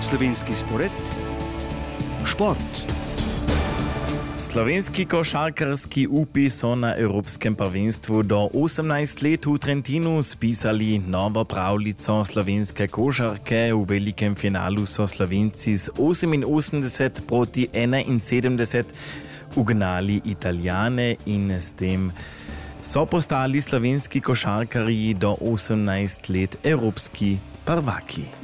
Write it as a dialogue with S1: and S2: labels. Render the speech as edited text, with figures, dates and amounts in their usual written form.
S1: Slovenski spored, šport.
S2: Slovenski košarkarski upi so na Evropskem prvenstvu do 18 let v Trentinu spisali novo pravljico slovenske košarke. V velikem finalu so Slovenci z 88 proti 71 ugnali Italijane in s tem so postali slovenski košarkarji do 18 let evropski prvaki.